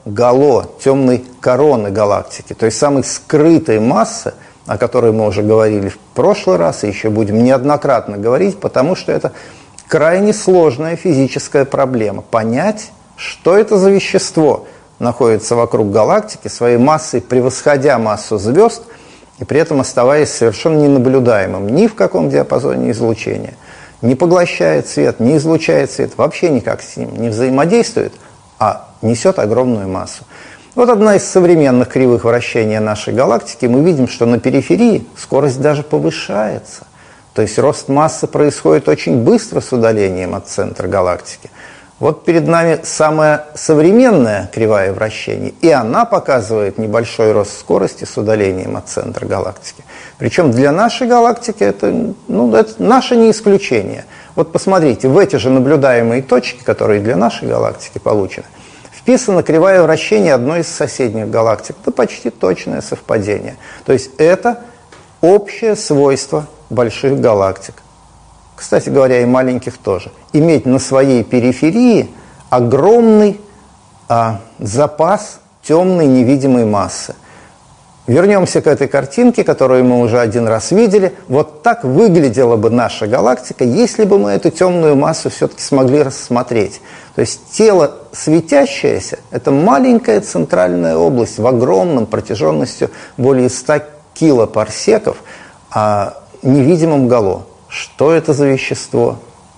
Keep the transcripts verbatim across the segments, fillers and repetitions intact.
гало, темной короны галактики, то есть самой скрытой массы, о которой мы уже говорили в прошлый раз и еще будем неоднократно говорить, потому что это крайне сложная физическая проблема. Понять, что это за вещество находится вокруг галактики, своей массой превосходя массу звезд, и при этом оставаясь совершенно ненаблюдаемым ни в каком диапазоне излучения. Не поглощает свет, не излучает свет, вообще никак с ним не взаимодействует, а несет огромную массу. Вот одна из современных кривых вращения нашей галактики. Мы видим, что на периферии скорость даже повышается. То есть рост массы происходит очень быстро с удалением от центра галактики. Вот перед нами самая современная кривая вращения, и она показывает небольшой рост скорости с удалением от центра галактики. Причем для нашей галактики это, ну, это наше не исключение. Вот посмотрите, в эти же наблюдаемые точки, которые для нашей галактики получены, вписана кривая вращения одной из соседних галактик. Это почти точное совпадение. То есть это общее свойство больших галактик. Кстати говоря, и маленьких тоже. Иметь на своей периферии огромный а, запас темной невидимой массы. Вернемся к этой картинке, которую мы уже один раз видели. Вот так выглядела бы наша галактика, если бы мы эту темную массу все-таки смогли рассмотреть. То есть тело светящееся – это маленькая центральная область в огромном, протяженностью более ста килопарсеков, а, невидимом гало. Что это за вещество?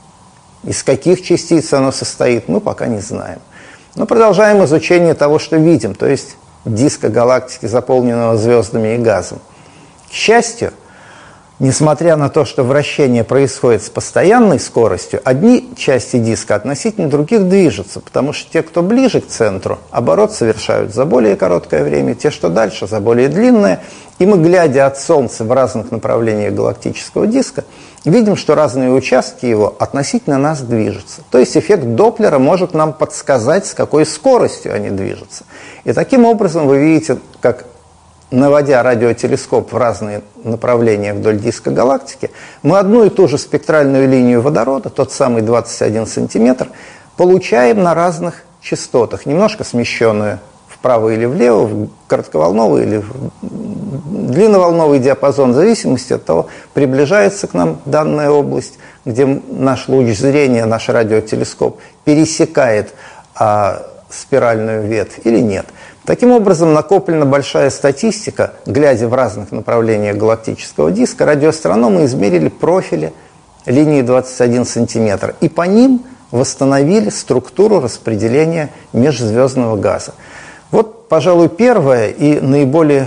Из каких частиц оно состоит, мы пока не знаем. Но продолжаем изучение того, что видим, то есть диска галактики, заполненного звездами и газом. К счастью, несмотря на то, что вращение происходит с постоянной скоростью, одни части диска относительно других движутся, потому что те, кто ближе к центру, оборот совершают за более короткое время, те, что дальше, за более длинное. И мы, глядя от Солнца в разных направлениях галактического диска, видим, что разные участки его относительно нас движутся. То есть эффект Доплера может нам подсказать, с какой скоростью они движутся. И таким образом вы видите, как, наводя радиотелескоп в разные направления вдоль диска галактики, мы одну и ту же спектральную линию водорода, тот самый двадцать один сантиметр, получаем на разных частотах, немножко смещенную вправо или влево, в коротковолновый или в длинноволновый диапазон, в зависимости от того, приближается к нам данная область, где наш луч зрения, наш радиотелескоп пересекает а, спиральную ветвь или нет. Таким образом, накоплена большая статистика, глядя в разных направлениях галактического диска, радиоастрономы измерили профили линии двадцать один сантиметр и по ним восстановили структуру распределения межзвездного газа. Вот, пожалуй, первая и наиболее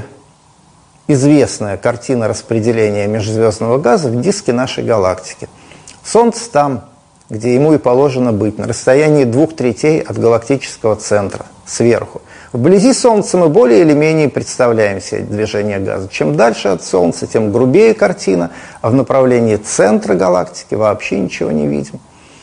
известная картина распределения межзвездного газа в диске нашей галактики. Солнце там, где ему и положено быть, на расстоянии двух третей от галактического центра, сверху. Вблизи Солнца мы более или менее представляем себе движение газа. Чем дальше от Солнца, тем грубее картина, а в направлении центра галактики вообще ничего не видим.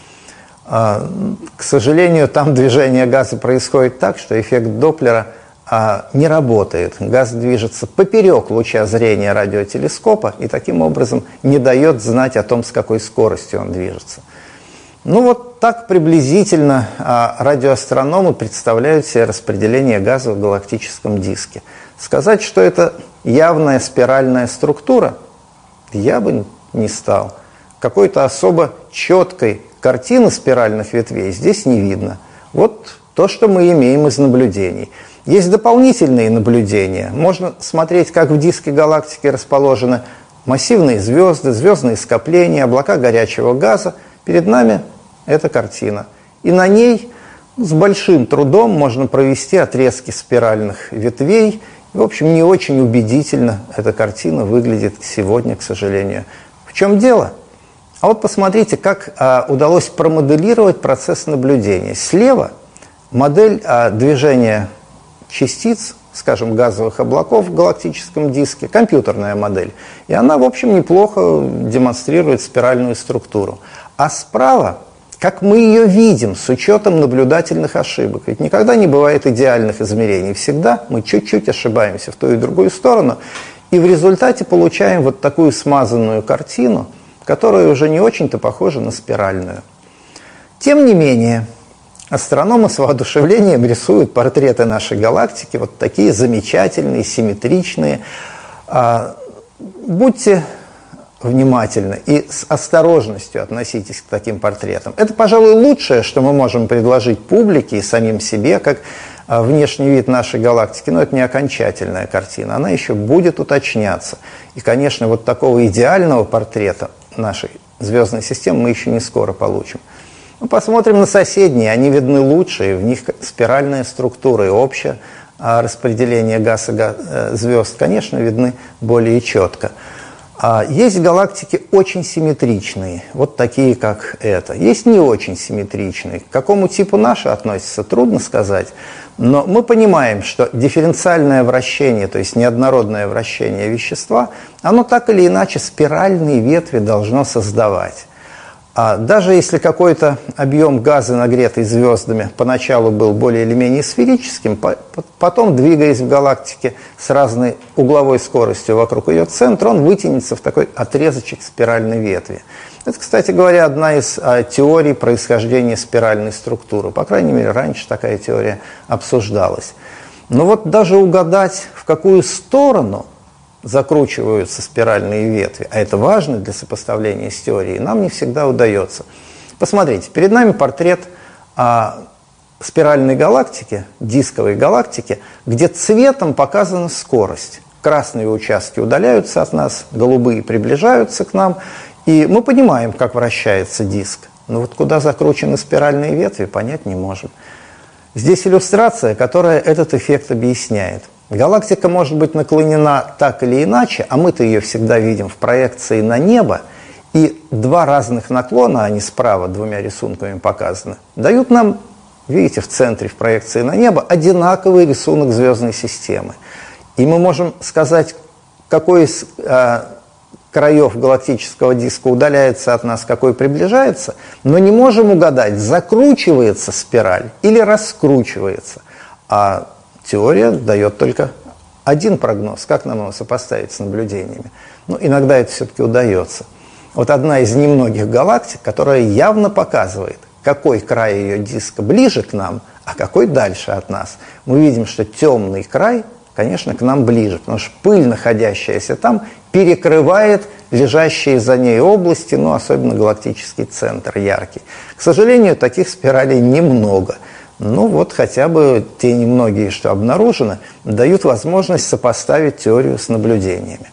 К сожалению, там движение газа происходит так, что эффект Доплера не работает. Газ движется поперек луча зрения радиотелескопа и таким образом не дает знать о том, с какой скоростью он движется. Ну вот так приблизительно радиоастрономы представляют себе распределение газа в галактическом диске. Сказать, что это явная спиральная структура, я бы не стал. Какой-то особо четкой картины спиральных ветвей здесь не видно. Вот то, что мы имеем из наблюдений. Есть дополнительные наблюдения. Можно смотреть, как в диске галактики расположены массивные звезды, звездные скопления, облака горячего газа. Перед нами эта картина. И на ней с большим трудом можно провести отрезки спиральных ветвей. В общем, не очень убедительно эта картина выглядит сегодня, к сожалению. В чем дело? А вот посмотрите, как а, удалось промоделировать процесс наблюдения. Слева модель а, движения частиц, скажем, газовых облаков в галактическом диске, компьютерная модель. И она, в общем, неплохо демонстрирует спиральную структуру. А справа, как мы ее видим с учетом наблюдательных ошибок. Ведь никогда не бывает идеальных измерений. Всегда мы чуть-чуть ошибаемся в ту и другую сторону. И в результате получаем вот такую смазанную картину, которая уже не очень-то похожа на спиральную. Тем не менее, астрономы с воодушевлением рисуют портреты нашей галактики, вот такие замечательные, симметричные. Будьте внимательны и с осторожностью относитесь к таким портретам. Это, пожалуй, лучшее, что мы можем предложить публике и самим себе, как внешний вид нашей галактики, но это не окончательная картина, она еще будет уточняться. И, конечно, вот такого идеального портрета нашей звездной системы мы еще не скоро получим. Ну, посмотрим на соседние, они видны лучше, и в них спиральная структура и общее распределение газ и звезд, конечно, видны более четко. Есть галактики очень симметричные, вот такие, как эта. Есть не очень симметричные. К какому типу наши относятся, трудно сказать. Но мы понимаем, что дифференциальное вращение, то есть неоднородное вращение вещества, оно так или иначе спиральные ветви должно создавать. А даже если какой-то объем газа, нагретый звездами, поначалу был более или менее сферическим, потом, двигаясь в галактике с разной угловой скоростью вокруг ее центра, он вытянется в такой отрезочек спиральной ветви. Это, кстати говоря, одна из а, теорий происхождения спиральной структуры. По крайней мере, раньше такая теория обсуждалась. Но вот даже угадать, в какую сторону закручиваются спиральные ветви, а это важно для сопоставления с теорией, нам не всегда удается. Посмотрите, перед нами портрет а, спиральной галактики, дисковой галактики, где цветом показана скорость. Красные участки удаляются от нас, голубые приближаются к нам, и мы понимаем, как вращается диск. Но вот куда закручены спиральные ветви, понять не можем. Здесь иллюстрация, которая этот эффект объясняет. Галактика может быть наклонена так или иначе, а мы-то ее всегда видим в проекции на небо, и два разных наклона, они справа двумя рисунками показаны, дают нам, видите, в центре в проекции на небо одинаковый рисунок звездной системы. И мы можем сказать, какой из э, краев галактического диска удаляется от нас, какой приближается, но не можем угадать, закручивается спираль или раскручивается. А теория дает только один прогноз. Как нам его сопоставить с наблюдениями? Ну, иногда это все-таки удается. Вот одна из немногих галактик, которая явно показывает, какой край ее диска ближе к нам, а какой дальше от нас. Мы видим, что темный край, конечно, к нам ближе, потому что пыль, находящаяся там, перекрывает лежащие за ней области, ну, особенно галактический центр яркий. К сожалению, таких спиралей немного. Ну вот хотя бы те немногие, что обнаружены, дают возможность сопоставить теорию с наблюдениями.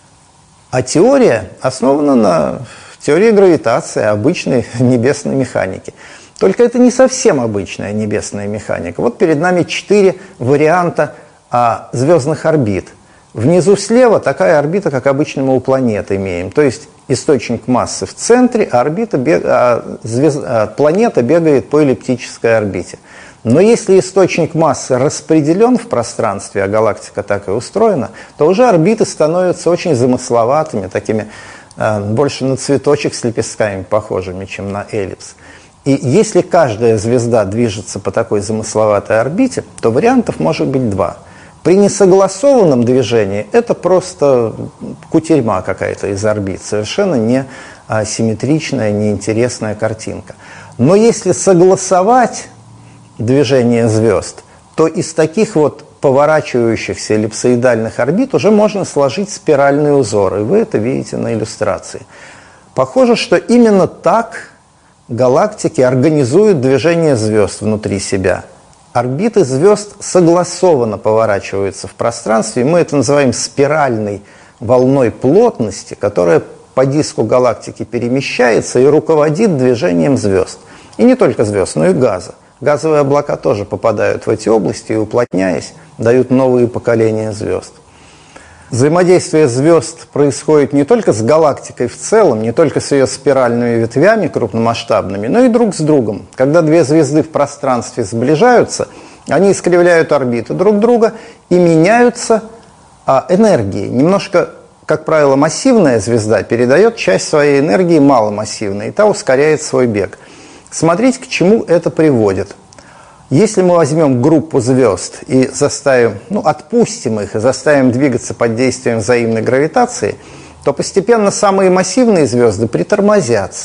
А теория основана на теории гравитации, обычной небесной механики. Только это не совсем обычная небесная механика. Вот перед нами четыре варианта а, звездных орбит. Внизу слева такая орбита, как обычно мы у планеты имеем. То есть источник массы в центре, а, орбита, а, звезд, а планета бегает по эллиптической орбите. Но если источник массы распределен в пространстве, а галактика так и устроена, то уже орбиты становятся очень замысловатыми, такими э, больше на цветочек с лепестками похожими, чем на эллипс. И если каждая звезда движется по такой замысловатой орбите, то вариантов может быть два. При несогласованном движении это просто кутерьма какая-то из орбит, совершенно не а, симметричная, неинтересная картинка. Но если согласовать движение звезд, то из таких вот поворачивающихся эллипсоидальных орбит уже можно сложить спиральные узоры. И вы это видите на иллюстрации. Похоже, что именно так галактики организуют движение звезд внутри себя. Орбиты звезд согласованно поворачиваются в пространстве, и мы это называем спиральной волной плотности, которая по диску галактики перемещается и руководит движением звезд. И не только звезд, но и газа. Газовые облака тоже попадают в эти области и, уплотняясь, дают новые поколения звезд. Взаимодействие звезд происходит не только с галактикой в целом, не только с ее спиральными ветвями крупномасштабными, но и друг с другом. Когда две звезды в пространстве сближаются, они искривляют орбиты друг друга и меняются а, энергией. Немножко, как правило, массивная звезда передает часть своей энергии маломассивной, и та ускоряет свой бег. Смотрите, к чему это приводит. Если мы возьмем группу звезд и заставим, ну, отпустим их и заставим двигаться под действием взаимной гравитации, то постепенно самые массивные звезды притормозятся.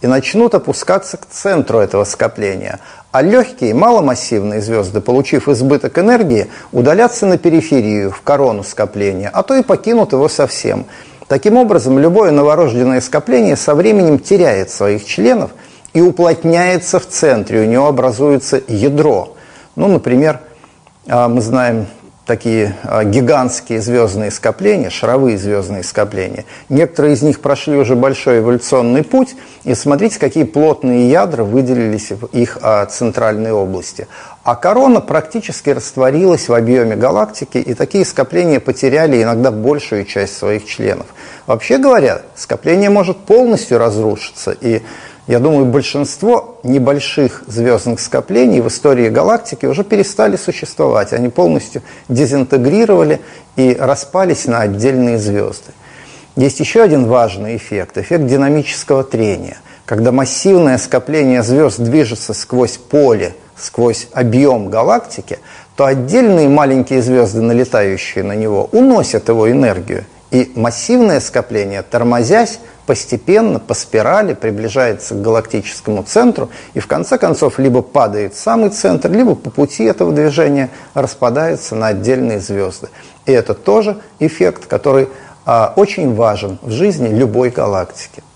и начнут опускаться к центру этого скопления. А легкие, маломассивные звезды, получив избыток энергии, удалятся на периферию, в корону скопления, а то и покинут его совсем. Таким образом, любое новорожденное скопление со временем теряет своих членов и уплотняется в центре, у него образуется ядро. Ну, например, мы знаем такие гигантские звездные скопления, шаровые звездные скопления. Некоторые из них прошли уже большой эволюционный путь, и смотрите, какие плотные ядра выделились в их центральной области. А корона практически растворилась в объеме галактики, и такие скопления потеряли иногда большую часть своих членов. Вообще говоря, скопление может полностью разрушиться, и я думаю, большинство небольших звездных скоплений в истории галактики уже перестали существовать. Они полностью дезинтегрировали и распались на отдельные звезды. Есть еще один важный эффект – эффект динамического трения. Когда массивное скопление звезд движется сквозь поле, сквозь объем галактики, то отдельные маленькие звезды, налетающие на него, уносят его энергию. И массивное скопление, тормозясь, постепенно, по спирали приближается к галактическому центру и в конце концов либо падает в самый центр, либо по пути этого движения распадается на отдельные звезды. И это тоже эффект, который а, очень важен в жизни любой галактики.